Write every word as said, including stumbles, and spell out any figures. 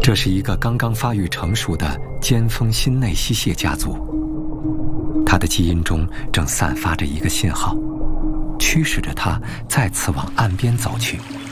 这是一个刚刚发育成熟的尖峰新内溪蟹家族，它的基因中正散发着一个信号，驱使着它再次往岸边走去。